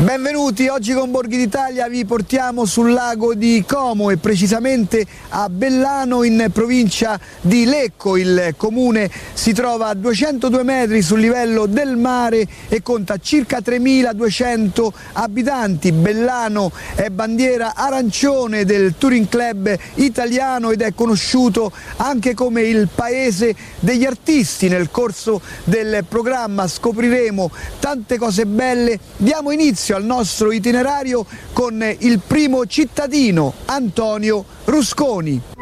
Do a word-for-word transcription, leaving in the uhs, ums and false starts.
Benvenuti, oggi con Borghi d'Italia vi portiamo sul lago di Como e precisamente a Bellano in provincia di Lecco. Il comune si trova a duecentodue metri sul livello del mare e conta circa tremiladuecento abitanti. Bellano è bandiera arancione del Touring Club italiano ed è conosciuto anche come il paese degli artisti. Nel corso del programma scopriremo tante cose belle. Diamo inizio al nostro itinerario con il primo cittadino, Antonio Rusconi.